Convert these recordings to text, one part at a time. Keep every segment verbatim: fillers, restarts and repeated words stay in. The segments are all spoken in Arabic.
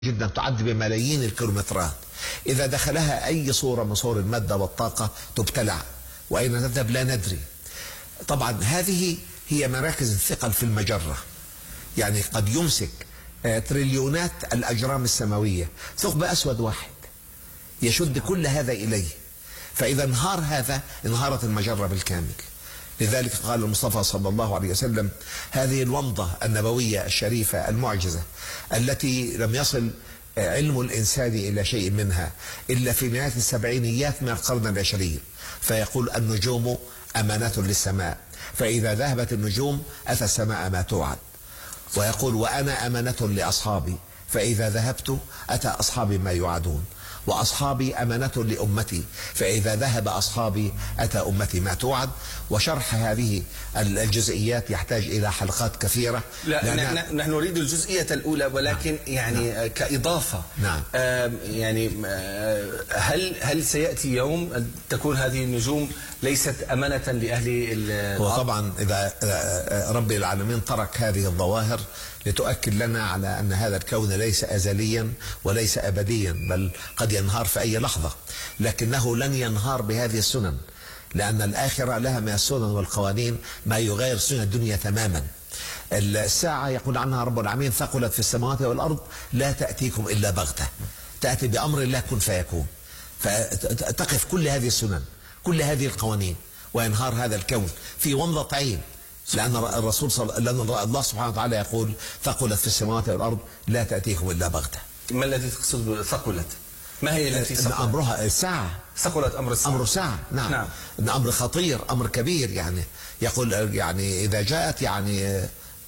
جدا تعد بملايين الكيلومترات. إذا دخلها أي صورة من صور المادة والطاقة تبتلع، وأين تذهب لا ندري. طبعا هذه هي مراكز الثقل في المجرة، يعني قد يمسك تريليونات الأجرام السماوية ثقب أسود واحد يشد كل هذا إليه، فإذا انهار هذا انهارت المجرة بالكامل. لذلك قال المصطفى صلى الله عليه وسلم: هذه الومضة النبوية الشريفة المعجزة التي لم يصل علم الإنسان إلى شيء منها إلا في نهاية السبعينيات من القرن العشرين، فيقول: النجوم أمانة للسماء، فإذا ذهبت النجوم أتى السماء ما توعد. ويقول: وأنا أمانة لأصحابي، فإذا ذهبت أتى أصحابي ما يوعدون. وأصحابي أمانة لأمتي، فإذا ذهب أصحابي أتى أمتي ما توعد. وشرح هذه الجزئيات يحتاج إلى حلقات كثيرة. لا نحن نريد الجزئية الأولى، ولكن نعم. يعني نعم. كإضافة نعم. آه يعني آه هل هل سيأتي يوم أن تكون هذه النجوم ليست أمانة لأهل؟ هو طبعا إذا رب العالمين ترك هذه الظواهر لتؤكد لنا على أن هذا الكون ليس أزليا وليس أبديا، بل قد ينهار في أي لحظة، لكنه لن ينهار بهذه السنن، لأن الآخرة لها من السنن والقوانين ما يغير سنن الدنيا تماما. الساعة يقول عنها رب العالمين: ثقلت في السماوات والأرض لا تأتيكم إلا بغتة، تأتي بأمر الله كن فيكون، فتقف كل هذه السنن كل هذه القوانين وينهار هذا الكون في ومضة عين، لأن الرسول صلى لأن الله سبحانه وتعالى يقول: ثقلت في السماوات والأرض لا تأتيكم إلا بغتة. ما الذي تقصد ثقلت؟ ما هي التي ثقلت؟ أمرها الساعة. ثقلت أمر الساعة. أمر الساعة نعم. نعم. أمر خطير، أمر كبير، يعني يقول يعني إذا جاءت يعني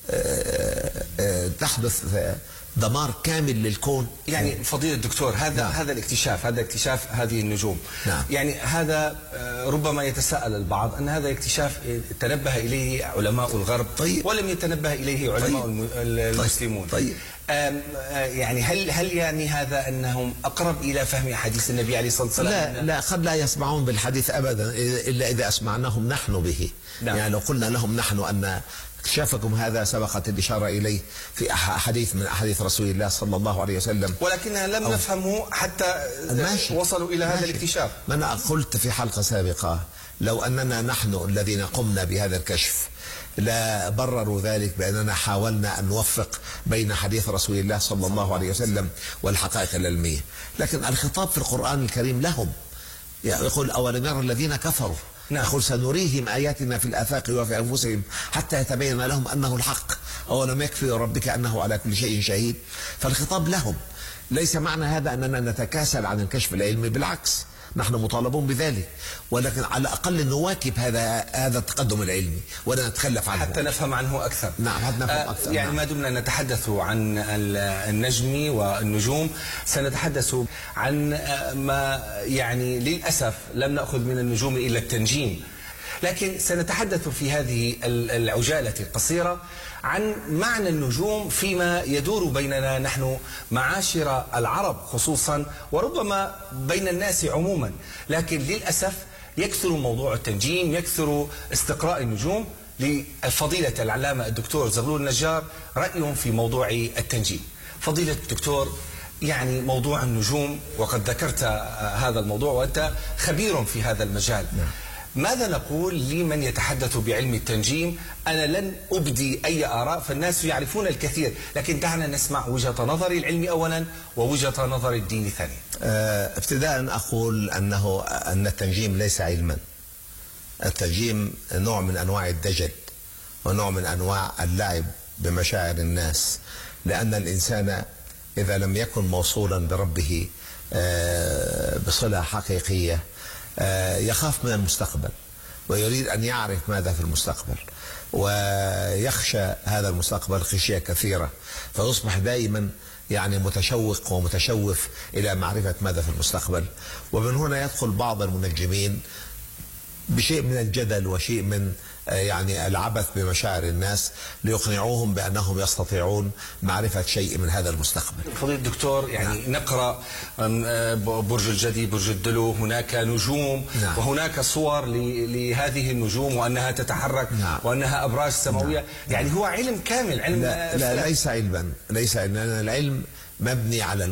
تحدث دمار كامل للكون. يعني فضيلة الدكتور، هذا نعم. هذا الاكتشاف هذا اكتشاف هذه النجوم نعم. يعني هذا ربما يتساءل البعض أن هذا اكتشاف تنبه إليه علماء الغرب طيب. ولم يتنبه إليه علماء طيب. المسلمون. طيب. يعني هل هل يعني هذا أنهم أقرب إلى فهم حديث النبي عليه الصلاة والسلام؟ لا لا قد لا يسمعون بالحديث أبدا إلا إذا أسمعناهم نحن به نعم. يعني لو قلنا لهم نحن أن اكتشافكم هذا سبقت الإشارة إليه في أحاديث من أحاديث رسول الله صلى الله عليه وسلم، ولكننا لم نفهمه حتى ماشي. وصلوا إلى هذا ماشي. الاكتشاف. ما أنا قلت في حلقة سابقة: لو أننا نحن الذين قمنا بهذا الكشف لا برروا ذلك بأننا حاولنا أن نوفق بين حديث رسول الله صلى الله عليه وسلم والحقائق العلمية. لكن الخطاب في القرآن الكريم لهم، يقول: أولم يرى الذين كفروا نعم. يقول: سنريهم آياتنا في الآفاق وفي أنفسهم حتى يتبين لهم أنه الحق، أولم يكفي ربك أنه على كل شيء شهيد. فالخطاب لهم، ليس معنى هذا أننا نتكاسل عن الكشف العلمي، بالعكس نحن مطالبون بذلك، ولكن على الأقل نواكب هذا هذا التقدم العلمي ولا نتخلف عنه حتى نفهم عنه أكثر. نعم حتى نفهم آه أكثر. يعني نعم. ما دمنا نتحدث عن النجم والنجوم سنتحدث عن ما يعني للأسف لم نأخذ من النجوم إلا التنجيم، لكن سنتحدث في هذه العجالة القصيرة عن معنى النجوم فيما يدور بيننا نحن معاشر العرب خصوصا، وربما بين الناس عموما. لكن للأسف يكثر موضوع التنجيم، يكثر استقراء النجوم. لفضيلة العلامة الدكتور زغلول النجار رأي في موضوع التنجيم. فضيلة الدكتور، يعني موضوع النجوم، وقد ذكرت هذا الموضوع وأنت خبير في هذا المجال، ماذا نقول لمن يتحدث بعلم التنجيم؟ أنا لن أبدي أي آراء، فالناس يعرفون الكثير، لكن دعنا نسمع وجهة نظري العلمي أولا ووجهة نظر الديني ثانيا. أه ابتداء أقول أنه أن التنجيم ليس علما. التنجيم نوع من أنواع الدجل ونوع من أنواع اللعب بمشاعر الناس، لأن الإنسان إذا لم يكن موصولا بربه أه بصلة حقيقية يخاف من المستقبل ويريد أن يعرف ماذا في المستقبل، ويخشى هذا المستقبل خشية كثيرة، فيصبح دائما يعني متشوق ومتشوف إلى معرفة ماذا في المستقبل. ومن هنا يدخل بعض المنجمين بشيء من الجدل وشيء من يعني العبث بمشاعر الناس ليقنعوهم بأنهم يستطيعون معرفة شيء من هذا المستقبل. فضيلة الدكتور، يعني نعم. نقرأ برج الجدي، برج الدلو، هناك نجوم نعم. وهناك صور لهذه النجوم وأنها تتحرك نعم. وأنها أبراج سماوية نعم. يعني هو علم كامل، علم لا, لا ليس علما، ليس علما. العلم مبني على